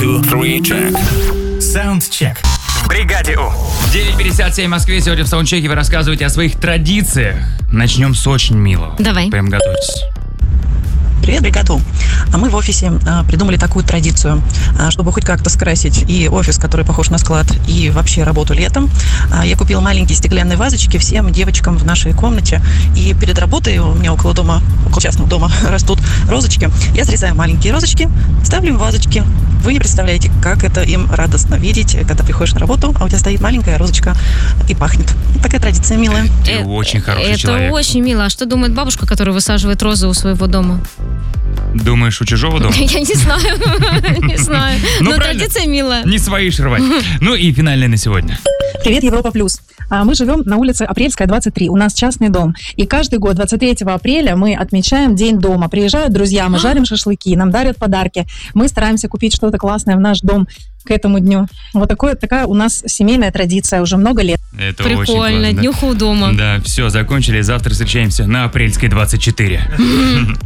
2, 3, check. Soundcheck. В бригаде У. 9:57 в Москве. Сегодня в саундчеке вы рассказываете о своих традициях. Начнем с очень милого. Давай. Прям готовьтесь. Привет, бригаду. Мы в офисе придумали такую традицию, чтобы хоть как-то скрасить и офис, который похож на склад, и вообще работу летом. Я купила маленькие стеклянные вазочки всем девочкам в нашей комнате. И перед работой у меня около частного дома растут розочки. Я срезаю маленькие розочки, ставлю им в вазочки. Вы не представляете, как это им радостно видеть, когда приходишь на работу, а у тебя стоит маленькая розочка и пахнет. Такая традиция милая. Ты очень хороший человек. Это очень мило. А что думает бабушка, которая высаживает розы у своего дома? Думаешь, у чужого дома? Я не знаю. Не знаю. Ну, Но правильно. традиция милая. Не свои рвать. Ну и финальное на сегодня. Привет, Европа Плюс. Мы живем на улице Апрельская, 23. У нас частный дом. И каждый год 23 апреля мы отмечаем День дома. Приезжают друзья, мы жарим шашлыки, нам дарят подарки. Мы стараемся купить что-то классное в наш дом к этому дню. Вот такая у нас семейная традиция уже много лет. Это Прикольно. очень классно. Днюха у дома. Да, все, закончили. Завтра встречаемся на Апрельской, 24.